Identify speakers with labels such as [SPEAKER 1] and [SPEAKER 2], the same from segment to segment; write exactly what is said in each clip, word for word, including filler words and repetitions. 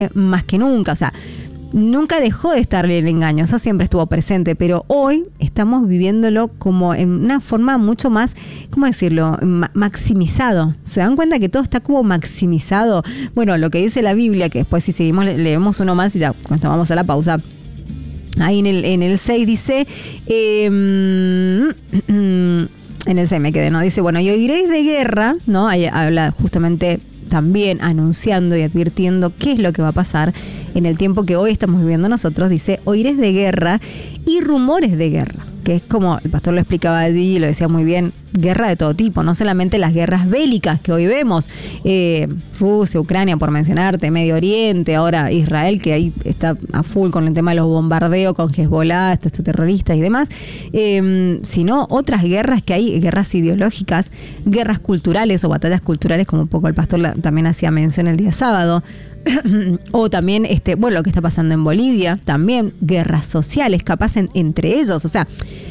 [SPEAKER 1] más que nunca, o sea, nunca dejó de estar el engaño, eso siempre estuvo presente, pero hoy estamos viviéndolo como en una forma mucho más, ¿cómo decirlo?, Ma- maximizado. ¿Se dan cuenta que todo está como maximizado? Bueno, lo que dice la Biblia, que después si seguimos le- leemos uno más y ya, con esto vamos a la pausa. Ahí en el, en el seis dice, eh, en el seis me quedé, ¿no? Dice, bueno, y oiréis de guerra, ¿no? Ahí habla justamente también anunciando y advirtiendo qué es lo que va a pasar en el tiempo que hoy estamos viviendo nosotros. Dice, oiréis de guerra y rumores de guerra, que es como el pastor lo explicaba allí y lo decía muy bien, guerra de todo tipo, no solamente las guerras bélicas que hoy vemos, eh, Rusia, Ucrania, por mencionarte, Medio Oriente, ahora Israel, que ahí está a full con el tema de los bombardeos, con Hezbollah, estos terroristas y demás, eh, sino otras guerras que hay, guerras ideológicas, guerras culturales o batallas culturales, como un poco el pastor la, también hacía mención el día sábado, o también, este, bueno, lo que está pasando en Bolivia, también guerras sociales, capaz en, entre ellos, o sea,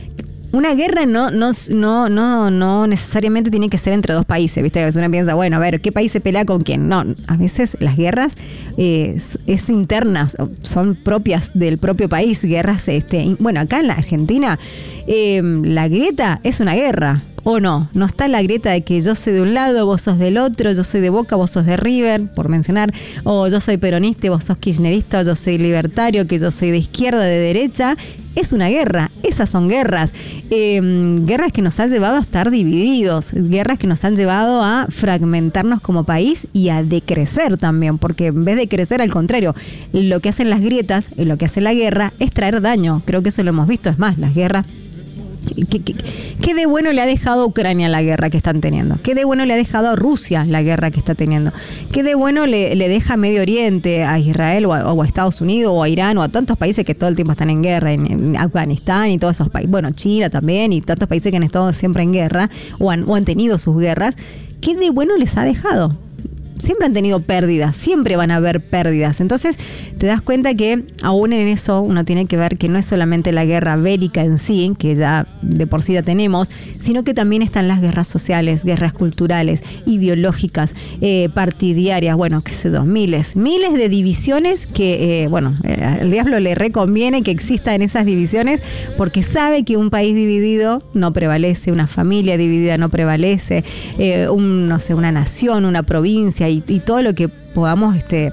[SPEAKER 1] una guerra no, no, no, no, no necesariamente tiene que ser entre dos países, ¿viste? A veces uno piensa, bueno, a ver, ¿qué país se pelea con quién? No, a veces las guerras eh, es, es internas, son propias del propio país, guerras, este, bueno, acá en la Argentina, eh, la grieta es una guerra. ¿O no? No está la grieta de que yo soy de un lado, vos sos del otro, yo soy de Boca, vos sos de River, por mencionar, o yo soy peronista, vos sos kirchnerista, o yo soy libertario, que yo soy de izquierda, de derecha. Es una guerra, esas son guerras. Eh, guerras que nos han llevado a estar divididos, guerras que nos han llevado a fragmentarnos como país y a decrecer también, porque en vez de crecer, al contrario, lo que hacen las grietas, lo que hace la guerra es traer daño. Creo que eso lo hemos visto, es más, las guerras. ¿Qué, qué, ¿Qué de bueno le ha dejado a Ucrania la guerra que están teniendo? ¿Qué de bueno le ha dejado a Rusia la guerra que está teniendo? ¿Qué de bueno le, le deja a Medio Oriente, a Israel o a, o a Estados Unidos o a Irán o a tantos países que todo el tiempo están en guerra, en, en Afganistán y todos esos países? Bueno, China también y tantos países que han estado siempre en guerra o han, o han tenido sus guerras. ¿Qué de bueno les ha dejado? Siempre han tenido pérdidas, siempre van a haber pérdidas. Entonces te das cuenta que aún en eso uno tiene que ver que no es solamente la guerra bélica en sí, que ya de por sí ya tenemos, sino que también están las guerras sociales, guerras culturales, ideológicas, eh, partidarias, bueno, qué sé yo, miles, miles de divisiones que, eh, bueno, eh, al diablo le reconviene que existan esas divisiones porque sabe que un país dividido no prevalece, una familia dividida no prevalece, eh, un, no sé, una nación, una provincia, Y, y todo lo que podamos este,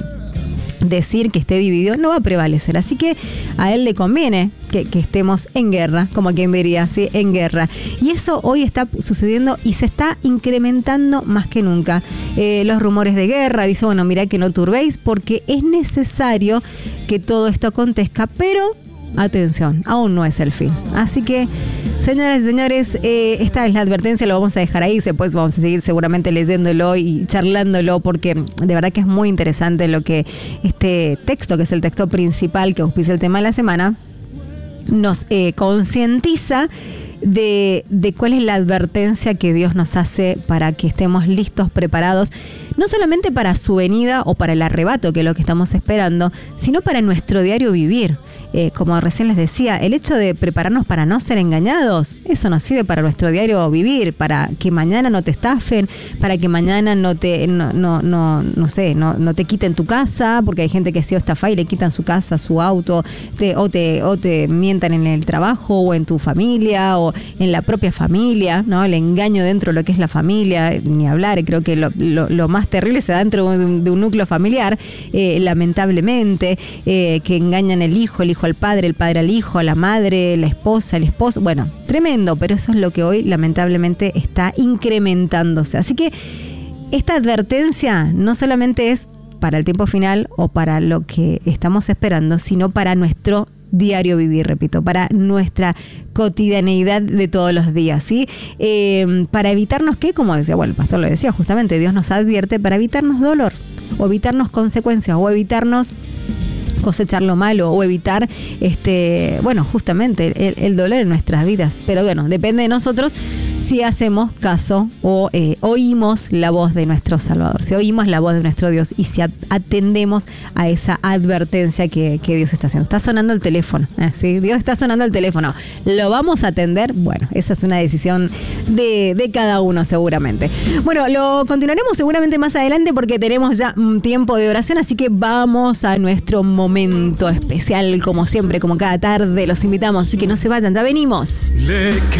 [SPEAKER 1] decir que esté dividido no va a prevalecer. Así que a él le conviene que, que estemos en guerra, como quien diría, ¿sí? En guerra. Y eso hoy está sucediendo y se está incrementando más que nunca. Eh, los rumores de guerra, dice, bueno, mirá que no turbéis porque es necesario que todo esto acontezca, pero atención, aún no es el fin. Así que, señoras y señores, eh, esta es la advertencia, lo vamos a dejar ahí, después vamos a seguir seguramente leyéndolo y charlándolo porque de verdad que es muy interesante lo que este texto, que es el texto principal que auspicia el tema de la semana, nos eh, concientiza de, de cuál es la advertencia que Dios nos hace para que estemos listos, preparados, no solamente para su venida o para el arrebato, que es lo que estamos esperando, sino para nuestro diario vivir. Eh, como recién les decía, el hecho de prepararnos para no ser engañados, eso nos sirve para nuestro diario vivir, para que mañana no te estafen, para que mañana no te, no, no, no, no sé, no, no te quiten tu casa, porque hay gente que ha sido estafada y le quitan su casa, su auto, te, o, te, o te mientan en el trabajo o en tu familia o en la propia familia, ¿no? El engaño dentro de lo que es la familia, ni hablar, creo que lo, lo, lo más terrible se da dentro de un, de un núcleo familiar, eh, lamentablemente, eh, que engañan el hijo, el hijo al padre, el padre al hijo, a la madre, la esposa, el esposo, bueno, tremendo, pero eso es lo que hoy lamentablemente está incrementándose. Así que esta advertencia no solamente es para el tiempo final o para lo que estamos esperando, sino para nuestro diario vivir, repito, para nuestra cotidianeidad de todos los días, ¿sí? Eh, para evitarnos que, como decía, bueno, el pastor lo decía, justamente Dios nos advierte para evitarnos dolor, o evitarnos consecuencias, o evitarnos cosechar lo malo, o evitar, este, bueno, justamente el, el dolor en nuestras vidas. Pero bueno, depende de nosotros si hacemos caso o eh, oímos la voz de nuestro Salvador, si oímos la voz de nuestro Dios y si atendemos a esa advertencia que, que Dios está haciendo. Está sonando el teléfono, ¿eh? ¿Sí? Dios está sonando el teléfono. ¿Lo vamos a atender? Bueno, esa es una decisión de, de cada uno seguramente. Bueno, lo continuaremos seguramente más adelante porque tenemos ya un tiempo de oración, así que vamos a nuestro momento especial, como siempre, como cada tarde, los invitamos, así que no se vayan, ya venimos.